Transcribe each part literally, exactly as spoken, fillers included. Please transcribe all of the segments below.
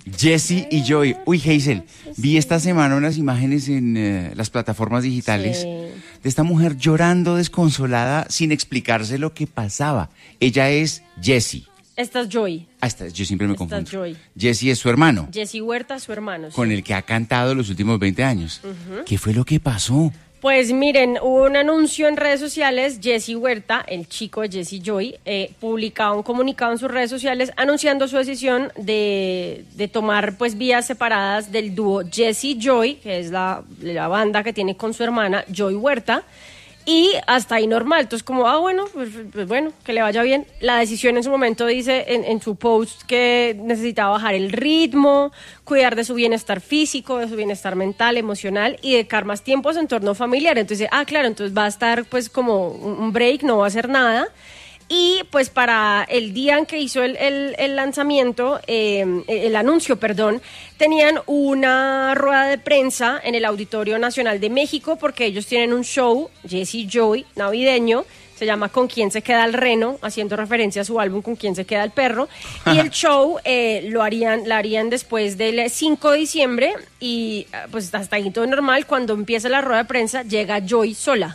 Jessie y Joy. Uy, Hazel, vi esta semana unas imágenes en uh, las plataformas digitales sí. de esta mujer llorando desconsolada sin explicarse lo que pasaba. Ella es Jessie. Esta es Joy. Ah, esta, yo siempre me esta confundo. Es Joy. Jessie es su hermano. Jessie Huerta, su hermano. Sí. Con el que ha cantado los últimos veinte años. Uh-huh. ¿Qué fue lo que pasó? Pues miren, hubo un anuncio en redes sociales. Jessie Huerta, el chico de Jessie Joy, eh, publicaba un comunicado en sus redes sociales anunciando su decisión de, de tomar pues vías separadas del dúo Jessie Joy, que es la, la banda que tiene con su hermana Joy Huerta. Y hasta ahí normal, entonces como, ah, bueno, pues, pues bueno, que le vaya bien. La decisión en su momento dice en, en su post que necesitaba bajar el ritmo, cuidar de su bienestar físico, de su bienestar mental, emocional y dedicar más tiempo a su entorno familiar. Entonces, ah, claro, entonces va a estar pues como un break, no va a hacer nada. Y pues para el día en que hizo el, el, el lanzamiento, eh, el anuncio, perdón, tenían una rueda de prensa en el Auditorio Nacional de México porque ellos tienen un show, Jessie Joy, navideño, se llama Con quién se queda el reno, haciendo referencia a su álbum Con quién se queda el perro. Y el show eh, lo harían, lo harían después del cinco de diciembre y pues hasta ahí todo normal. Cuando empieza la rueda de prensa llega Joy sola.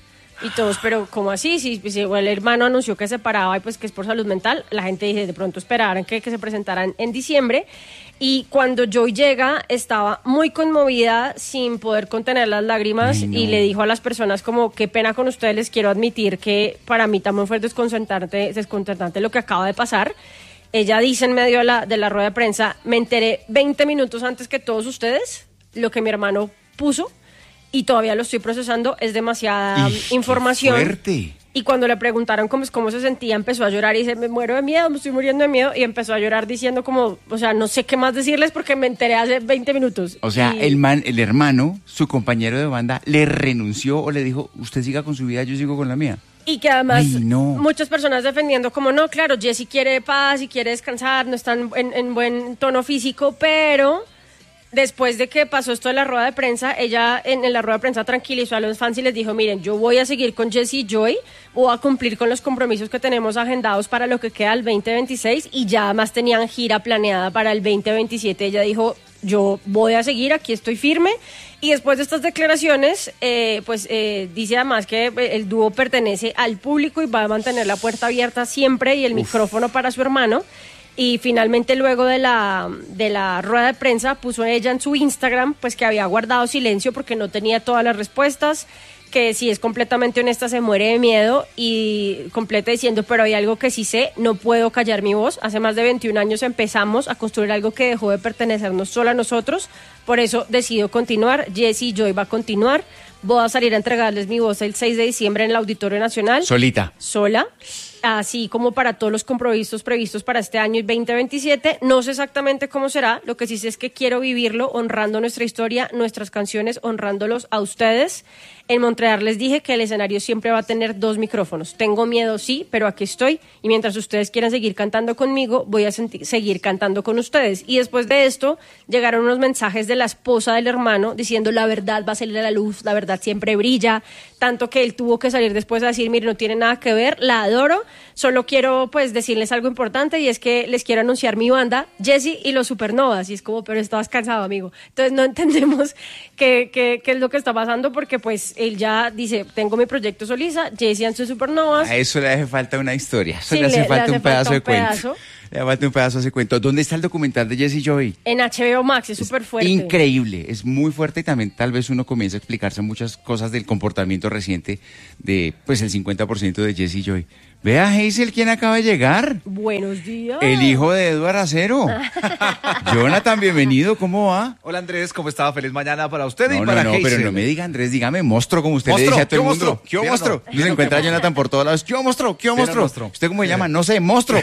Y todos, pero ¿cómo así? Si, si el hermano anunció que se paraba y pues que es por salud mental, la gente dice, de pronto esperaran que, que se presentaran en diciembre. Y cuando Joy llega, estaba muy conmovida, sin poder contener las lágrimas. Ay, no. Y le dijo a las personas como, qué pena con ustedes, les quiero admitir que para mí también fue desconcertante, desconcertante lo que acaba de pasar. Ella dice en medio de la, de la rueda de prensa, me enteré veinte minutos antes que todos ustedes, lo que mi hermano puso. Y todavía lo estoy procesando, es demasiada ¡Ih, información. qué fuerte! Y cuando le preguntaron cómo, cómo se sentía, empezó a llorar y dice, me muero de miedo, me estoy muriendo de miedo. Y empezó a llorar diciendo como, o sea, no sé qué más decirles porque me enteré hace veinte minutos. O sea, y... el man, el hermano, su compañero de banda, le renunció o le dijo, usted siga con su vida, yo sigo con la mía. Y que además Ay, no. muchas personas defendiendo como, no, claro, Jessie quiere paz y quiere descansar, no está en, en, en buen tono físico, pero... Después de que pasó esto de la rueda de prensa, ella en, en la rueda de prensa tranquilizó a los fans y les dijo, miren, yo voy a seguir con Jessie Joy, voy a cumplir con los compromisos que tenemos agendados para lo que queda el veinte veintiséis y ya además tenían gira planeada para el veinte veintisiete. Ella dijo, yo voy a seguir, aquí estoy firme. Y después de estas declaraciones, eh, pues eh, dice además que el dúo pertenece al público y va a mantener la puerta abierta siempre y el Uf. micrófono para su hermano. Y finalmente luego de la, de la rueda de prensa puso ella en su Instagram pues que había guardado silencio porque no tenía todas las respuestas, que si es completamente honesta se muere de miedo y completa diciendo, pero hay algo que sí sé, no puedo callar mi voz. Hace más de veintiún años empezamos a construir algo que dejó de pertenecernos solo a nosotros, por eso decido continuar. Jessie Joy va a continuar. Voy a salir a entregarles mi voz el seis de diciembre en el Auditorio Nacional. Solita. Sola. Así como para todos los compromisos previstos para este año y veinte veintisiete. No sé exactamente cómo será, lo que sí sé es que quiero vivirlo honrando nuestra historia, nuestras canciones, honrándolos a ustedes. En Montreal les dije que el escenario siempre va a tener dos micrófonos. Tengo miedo, sí, pero aquí estoy. Y mientras ustedes quieran seguir cantando conmigo, voy a senti- seguir cantando con ustedes. Y después de esto, llegaron unos mensajes de la esposa del hermano diciendo la verdad va a salir a la luz, la verdad siempre brilla. Tanto que él tuvo que salir después a decir, mire, no tiene nada que ver, la adoro. Solo quiero pues decirles algo importante y es que les quiero anunciar mi banda, Jessie y los Supernovas. Y es como, pero estabas cansado, amigo. Entonces no entendemos qué, qué, qué es lo que está pasando porque pues él ya dice, tengo mi proyecto solista, Jessie and sus Supernovas. A eso le hace falta una historia, eso Sí, le hace le- falta le hace un pedazo falta de un cuento. pedazo. Le hace falta un pedazo de ese cuento. ¿Dónde está el documental de Jessie Joy? En H B O Max, es súper fuerte. Increíble, es muy fuerte y también tal vez uno comienza a explicarse muchas cosas del comportamiento reciente de pues el cincuenta por ciento de Jessie Joy. Vea, Hazel, ¿quién acaba de llegar? Buenos días. El hijo de Eduardo Acero. Jonathan, bienvenido, ¿cómo va? Hola Andrés, ¿cómo está? Feliz mañana para usted No, y no, para no, Hazel. pero no me diga Andrés, dígame monstruo, como usted le Monstruo, dice a todo el ¿qué mundo. monstruo? ¿Qué ¿Sí o monstruo? no? Y se encuentra Jonathan por todos lados. ¿Qué monstruo? ¿Qué monstruo? monstruo? ¿Usted cómo se llama? No sé, monstruo.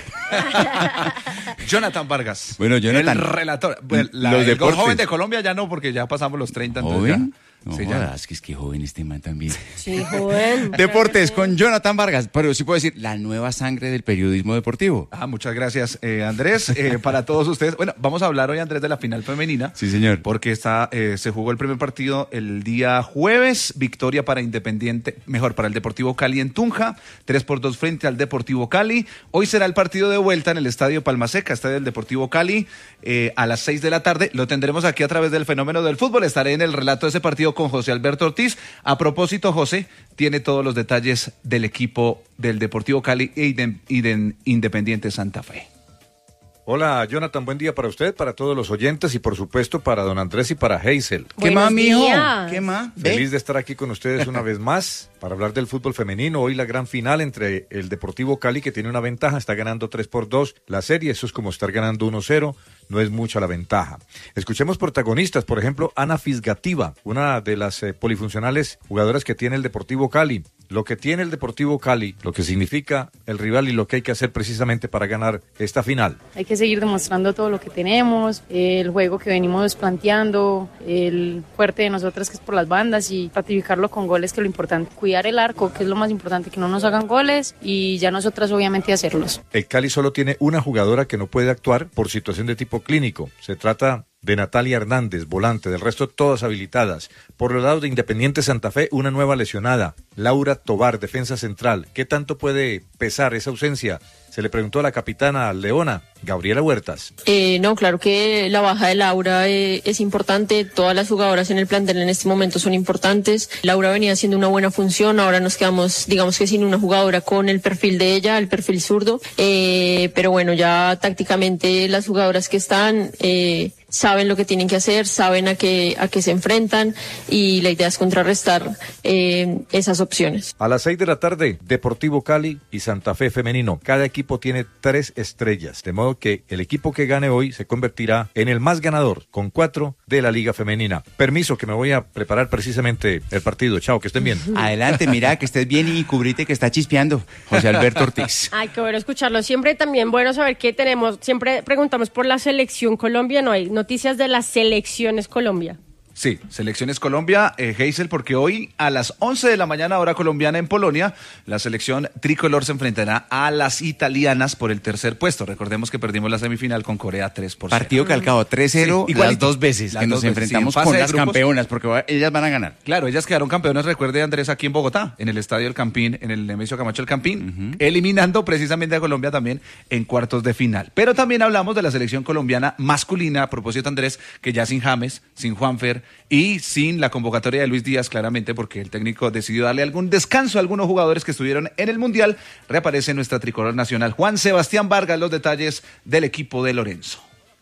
Jonathan Vargas. Bueno, Jonathan. El relator. Bueno, la- Los el deportes. joven de Colombia ya no, porque ya pasamos los treinta. Entonces ¿Joven? ya. No se jodas, llama. que es que joven este man también. Sí, joven. Deportes con Jonathan Vargas, pero sí puedo decir, la nueva sangre del periodismo deportivo. Ah, muchas gracias, eh, Andrés. Eh, para todos ustedes, bueno, vamos a hablar hoy, Andrés, de la final femenina. Sí, señor. Porque está, eh, se jugó el primer partido el día jueves, victoria para Independiente, mejor, para el Deportivo Cali en Tunja, tres por dos frente al Deportivo Cali. Hoy será el partido de vuelta en el Estadio Palmaseca, estadio del Deportivo Cali, eh, a las seis de la tarde. Lo tendremos aquí a través del Fenómeno del Fútbol. Estaré en el relato de ese partido con José Alberto Ortiz. A propósito, José tiene todos los detalles del equipo del Deportivo Cali y de, y de Independiente Santa Fe. Hola, Jonathan, buen día para usted, para todos los oyentes y por supuesto para don Andrés y para Hazel. ¿Qué Buenos más, mijo? días. ¿Qué más? ¿Ve? Feliz de estar aquí con ustedes una vez más para hablar del fútbol femenino. Hoy la gran final entre el Deportivo Cali, que tiene una ventaja, está ganando tres por dos la serie. Eso es como estar ganando uno cero, no es mucha la ventaja. Escuchemos protagonistas, por ejemplo, Ana Fisgativa, una de las eh, polifuncionales jugadoras que tiene el Deportivo Cali. Lo que tiene el Deportivo Cali, lo que significa el rival y lo que hay que hacer precisamente para ganar esta final. Hay que seguir demostrando todo lo que tenemos, el juego que venimos planteando, el fuerte de nosotras que es por las bandas y ratificarlo con goles, que es lo importante. Cuidar el arco, que es lo más importante, que no nos hagan goles y ya nosotras obviamente hacerlos. El Cali solo tiene una jugadora que no puede actuar por situación de tipo clínico. Se trata de Natalia Hernández, volante, del resto todas habilitadas. Por los lados de Independiente Santa Fe, una nueva lesionada, Laura Tobar, defensa central. ¿Qué tanto puede pesar esa ausencia? Se le preguntó a la capitana leona, Gabriela Huertas. Eh, no, claro que la baja de Laura eh, es importante. Todas las jugadoras en el plantel en este momento son importantes. Laura venía haciendo una buena función. Ahora nos quedamos, digamos que sin una jugadora con el perfil de ella, el perfil zurdo. Eh, pero bueno, ya tácticamente las jugadoras que están eh, saben lo que tienen que hacer, saben a qué, a qué se enfrentan y la idea es contrarrestar eh, esas opciones. A las seis de la tarde, Deportivo Cali y Santa Fe femenino. Cada equipo tiene tres estrellas, de modo que el equipo que gane hoy se convertirá en el más ganador, con cuatro de la Liga Femenina. Permiso, que me voy a preparar precisamente el partido. Chao, que estén bien. Adelante, mira, que estés bien y cubrite que está chispeando. José Alberto Ortiz. Ay, qué bueno escucharlo. Siempre también bueno saber qué tenemos. Siempre preguntamos por la selección Colombia. No hay noticias de las selecciones Colombia. Sí, Selecciones Colombia, eh, Hazel, porque hoy a las once de la mañana, hora colombiana en Polonia, la selección tricolor se enfrentará a las italianas por el tercer puesto. Recordemos que perdimos la semifinal con Corea tres por cero. Partido calcado tres cero, Sí, las igualito. dos veces Las que nos dos veces, enfrentamos sí, en fase con de las grupos. campeonas, porque va- ellas van a ganar. Claro, ellas quedaron campeonas, recuerde Andrés, aquí en Bogotá, en el Estadio El Campín, en el Nemesio Camacho El Campín, eliminando precisamente a Colombia también en cuartos de final. Pero también hablamos de la selección colombiana masculina, a propósito, Andrés, que ya sin James, sin Juanfer y sin la convocatoria de Luis Díaz, claramente, porque el técnico decidió darle algún descanso a algunos jugadores que estuvieron en el Mundial, reaparece nuestra tricolor nacional. Juan Sebastián Vargas, los detalles del equipo de Lorenzo.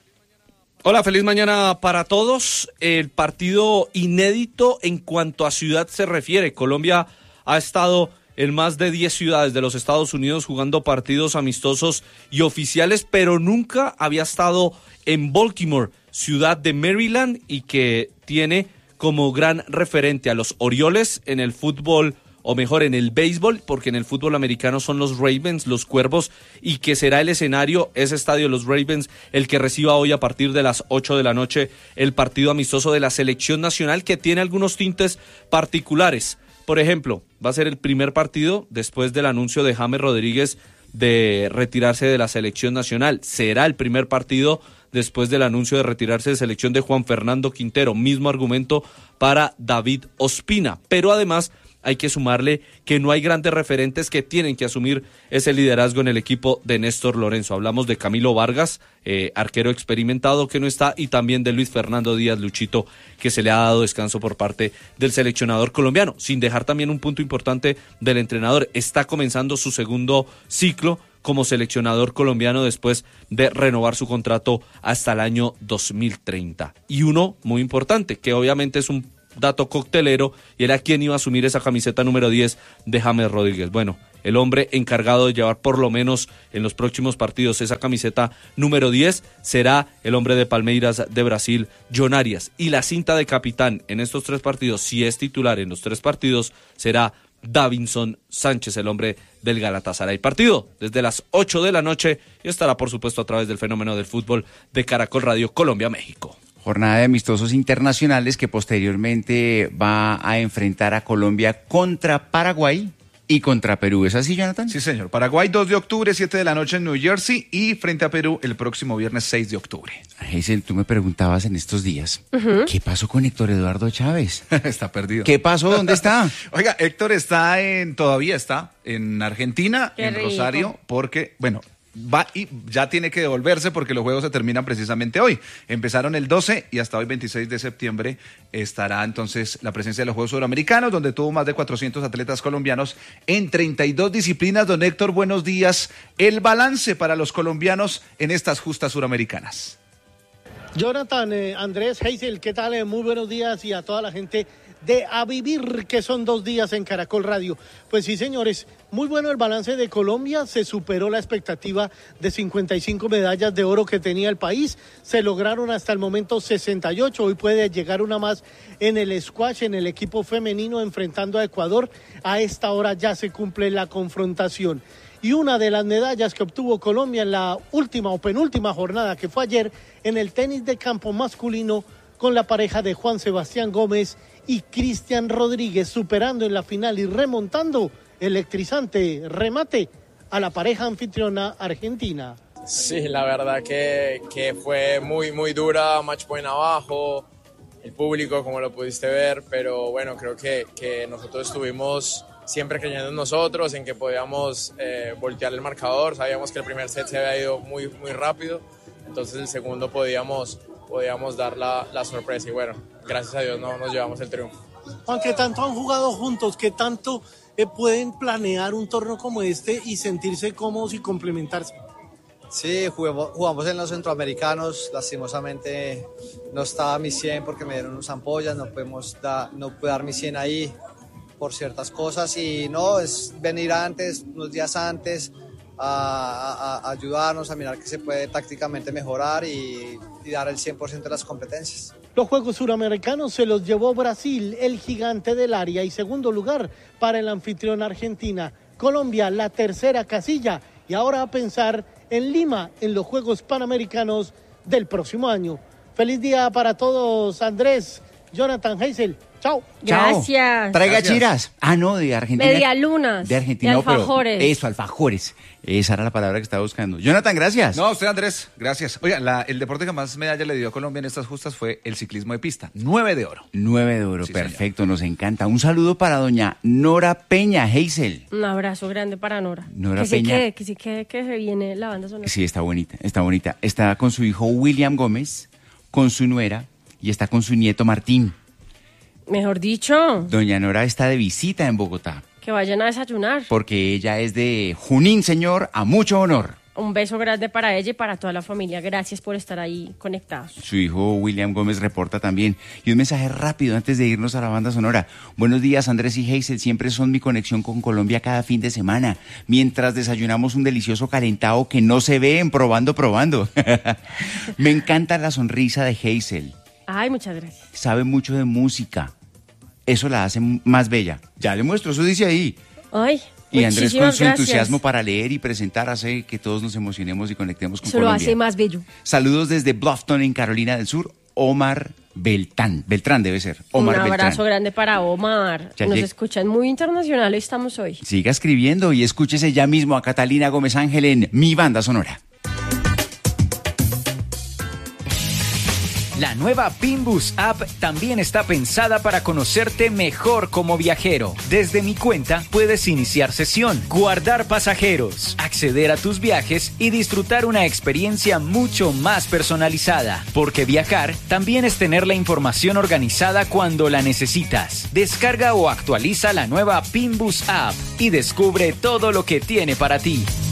Hola, feliz mañana para todos. El partido inédito en cuanto a ciudad se refiere. Colombia ha estado en más de diez ciudades de los Estados Unidos jugando partidos amistosos y oficiales, pero nunca había estado en Baltimore, ciudad de Maryland, y que tiene como gran referente a los Orioles en el fútbol, o mejor en el béisbol, porque en el fútbol americano son los Ravens, los Cuervos, y que será el escenario, ese estadio de los Ravens, el que reciba hoy a partir de las ocho de la noche el partido amistoso de la selección nacional, que tiene algunos tintes particulares. Por ejemplo, va a ser el primer partido después del anuncio de James Rodríguez de retirarse de la selección nacional. Será el primer partido después del anuncio de retirarse de selección de Juan Fernando Quintero. Mismo argumento para David Ospina. Pero además hay que sumarle que no hay grandes referentes que tienen que asumir ese liderazgo en el equipo de Néstor Lorenzo. Hablamos de Camilo Vargas, eh, arquero experimentado que no está, y también de Luis Fernando Díaz Luchito, que se le ha dado descanso por parte del seleccionador colombiano, sin dejar también un punto importante del entrenador. Está comenzando su segundo ciclo como seleccionador colombiano después de renovar su contrato hasta el año dos mil treinta. Y uno muy importante, que obviamente es un dato coctelero, y era quien iba a asumir esa camiseta número diez de James Rodríguez. Bueno, el hombre encargado de llevar por lo menos en los próximos partidos esa camiseta número diez será el hombre de Palmeiras de Brasil, John Arias. Y la cinta de capitán en estos tres partidos, si es titular en los tres partidos, será Davinson Sánchez, el hombre del Galatasaray. Partido desde las ocho de la noche y estará por supuesto a través del Fenómeno del Fútbol de Caracol Radio Colombia México. Jornada de amistosos internacionales que posteriormente va a enfrentar a Colombia contra Paraguay y contra Perú. ¿Es así, Jonathan? Sí, señor. Paraguay dos de octubre, siete de la noche en New Jersey y frente a Perú el próximo viernes seis de octubre. Hazel, tú me preguntabas en estos días, uh-huh. ¿qué pasó con Héctor Eduardo Chávez? Está perdido. ¿Qué pasó? ¿Dónde está? Oiga, Héctor está en, todavía está en Argentina, Qué en rico. Rosario, porque, bueno... Va y ya tiene que devolverse porque los juegos se terminan precisamente hoy. Empezaron el doce y hasta hoy veintiséis de septiembre estará entonces la presencia de los Juegos Suramericanos, donde tuvo más de cuatrocientos atletas colombianos en treinta y dos disciplinas. Don Héctor, buenos días. El balance para los colombianos en estas justas suramericanas. Jonathan, eh, Andrés, Hazel, ¿qué tal? Eh, muy buenos días y a toda la gente de A Vivir, que son dos días en Caracol Radio. Pues sí, señores, muy bueno el balance de Colombia, se superó la expectativa de cincuenta y cinco medallas de oro que tenía el país, se lograron hasta el momento sesenta y ocho, hoy puede llegar una más en el squash, en el equipo femenino enfrentando a Ecuador, a esta hora ya se cumple la confrontación. Y una de las medallas que obtuvo Colombia en la última o penúltima jornada que fue ayer en el tenis de campo masculino con la pareja de Juan Sebastián Gómez y Cristian Rodríguez, superando en la final y remontando electrizante remate a la pareja anfitriona argentina. Sí, la verdad que, que fue muy, muy dura, match point abajo, el público como lo pudiste ver, pero bueno, creo que, que nosotros estuvimos siempre creyendo en nosotros, en que podíamos eh, voltear el marcador, sabíamos que el primer set se había ido muy, muy rápido, entonces el segundo podíamos... podíamos dar la, la sorpresa y bueno, gracias a Dios no nos llevamos el triunfo. Aunque tanto han jugado juntos, ¿qué tanto eh, pueden planear un torneo como este y sentirse cómodos y complementarse? Sí, jugamos, jugamos en los centroamericanos, lastimosamente no estaba mi cien porque me dieron unas ampollas, no, podemos da, no pude dar mi cien ahí por ciertas cosas y no, es venir antes, unos días antes, A, a, a ayudarnos a mirar que se puede tácticamente mejorar y, y dar el cien por ciento de las competencias. Los Juegos Suramericanos se los llevó Brasil, el gigante del área, y segundo lugar para el anfitrión Argentina. Colombia, la tercera casilla, y ahora a pensar en Lima, en los Juegos Panamericanos del próximo año. Feliz día para todos, Andrés, Jonathan, Hazel. Chao. Gracias. Traiga Gracias. chiras. Ah, no, de Argentina. Medialunas. De Argentina. De alfajores. No, pero eso, alfajores. Esa era la palabra que estaba buscando. Jonathan, gracias. No, usted, Andrés, gracias. Oiga, la, el deporte que más medalla le dio a Colombia en estas justas fue el ciclismo de pista. Nueve de oro. Nueve de oro, Sí, perfecto, señor. Nos encanta. Un saludo para doña Nora Peña, Hazel. Un abrazo grande para Nora. Nora que Peña. Se quede, que se quede, que se viene la banda sonora. Sí, está bonita, está bonita. Está con su hijo William Gómez, con su nuera y está con su nieto Martín. Mejor dicho. Doña Nora está de visita en Bogotá. Que vayan a desayunar. Porque ella es de Junín, señor, a mucho honor. Un beso grande para ella y para toda la familia. Gracias por estar ahí conectados. Su hijo William Gómez reporta también. Y un mensaje rápido antes de irnos a la banda sonora. Buenos días, Andrés y Hazel. Siempre son mi conexión con Colombia cada fin de semana. Mientras desayunamos un delicioso calentado que no se ve en Probando Probando. Me encanta la sonrisa de Hazel. Ay, muchas gracias. Sabe mucho de música. Eso la hace más bella. Ya le muestro, eso dice ahí. Ay, y Andrés con su gracias. entusiasmo para leer y presentar hace que todos nos emocionemos y conectemos con Eso Colombia. lo hace más bello. Saludos desde Bluffton, en Carolina del Sur. Omar Beltrán. Beltrán debe ser. Omar Un abrazo Beltrán. grande para Omar. Ya Nos lleg- escuchan muy internacional, estamos hoy. Siga escribiendo y escúchese ya mismo a Catalina Gómez Ángel en Mi Banda Sonora. La nueva Pinbus App también está pensada para conocerte mejor como viajero. Desde mi cuenta puedes iniciar sesión, guardar pasajeros, acceder a tus viajes y disfrutar una experiencia mucho más personalizada. Porque viajar también es tener la información organizada cuando la necesitas. Descarga o actualiza la nueva Pinbus App y descubre todo lo que tiene para ti.